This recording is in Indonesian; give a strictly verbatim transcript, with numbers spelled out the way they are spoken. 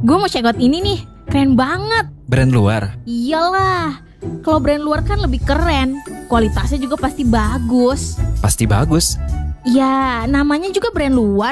gue mau check out ini nih, keren banget. Brand luar? Iyalah, kalau brand luar kan lebih keren, kualitasnya juga pasti bagus. Pasti bagus. Ya, namanya juga brand luar.